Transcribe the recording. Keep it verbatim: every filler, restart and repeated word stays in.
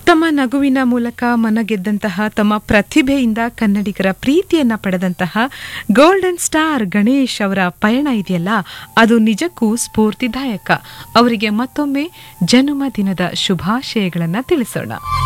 ತಮ್ಮ ನಗುವಿನ ಮೂಲಕ ಮನಗೆದ್ದಂತಹ, ತಮ್ಮ ಪ್ರತಿಭೆಯಿಂದ ಕನ್ನಡಿಗರ ಪ್ರೀತಿಯನ್ನ ಪಡೆದಂತಹ ಗೋಲ್ಡನ್ ಸ್ಟಾರ್ ಗಣೇಶ್ ಅವರ ಪಯಣ ಇದೆಯಲ್ಲ, ಅದು ನಿಜಕ್ಕೂ ಸ್ಫೂರ್ತಿದಾಯಕ. ಅವರಿಗೆ ಮತ್ತೊಮ್ಮೆ ಜನ್ಮದಿನದ ಶುಭಾಶಯಗಳನ್ನು ತಿಳಿಸೋಣ.